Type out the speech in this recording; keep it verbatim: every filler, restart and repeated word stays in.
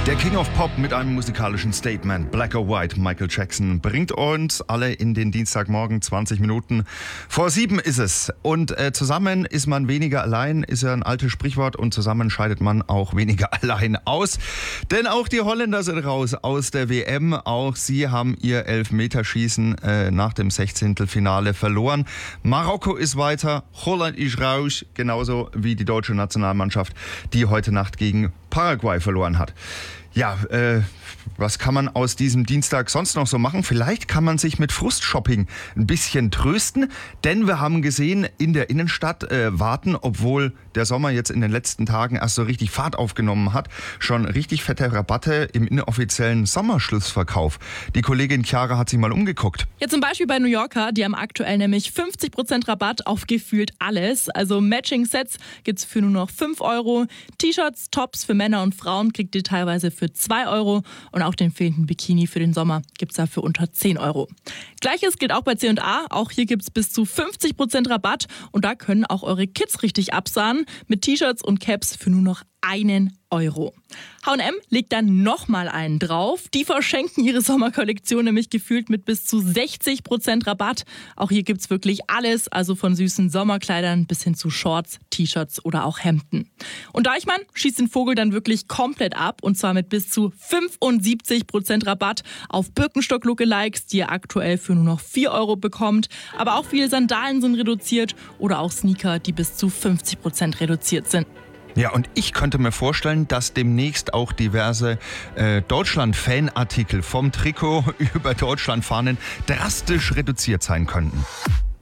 Der King of Pop mit einem musikalischen Statement, Black or White, Michael Jackson, bringt uns alle in den Dienstagmorgen. Zwanzig Minuten vor sieben ist es. Und äh, zusammen ist man weniger allein, ist ja ein altes Sprichwort, und zusammen scheidet man auch weniger allein aus. Denn auch die Holländer sind raus aus der W M. Auch sie haben ihr Elfmeterschießen äh, nach dem Sechzehntelfinale verloren. Marokko ist weiter, Holland ist raus, genauso wie die deutsche Nationalmannschaft, die heute Nacht gegen Paraguay verloren hat. Ja, äh, was kann man aus diesem Dienstag sonst noch so machen? Vielleicht kann man sich mit Frustshopping ein bisschen trösten, denn wir haben gesehen, in der Innenstadt äh, warten, obwohl der Sommer jetzt in den letzten Tagen erst so richtig Fahrt aufgenommen hat, schon richtig fette Rabatte im inoffiziellen Sommerschlussverkauf. Die Kollegin Chiara hat sich mal umgeguckt. Ja, zum Beispiel bei New Yorker, die haben aktuell nämlich fünfzig Prozent Rabatt auf gefühlt alles. Also Matching-Sets gibt's für nur noch fünf Euro. T-Shirts, Tops für Männer und Frauen kriegt ihr teilweise für zwei Euro. Und auch den fehlenden Bikini für den Sommer gibt's da für unter zehn Euro. Gleiches gilt auch bei C und A. Auch hier gibt's bis zu fünfzig Prozent Rabatt. Und da können auch eure Kids richtig absahnen mit T-Shirts und Caps für nur noch einen Euro. H und M legt dann nochmal einen drauf. Die verschenken ihre Sommerkollektion nämlich gefühlt mit bis zu sechzig Prozent Rabatt. Auch hier gibt's wirklich alles, also von süßen Sommerkleidern bis hin zu Shorts, T-Shirts oder auch Hemden. Und Deichmann schießt den Vogel dann wirklich komplett ab, und zwar mit bis zu fünfundsiebzig Prozent Rabatt auf Birkenstock-Lookalikes, die ihr aktuell für nur noch vier Euro bekommt. Aber auch viele Sandalen sind reduziert oder auch Sneaker, die bis zu fünfzig Prozent reduziert sind. Ja, und ich könnte mir vorstellen, dass demnächst auch diverse äh, Deutschland-Fanartikel vom Trikot über Deutschland-Fahnen drastisch reduziert sein könnten.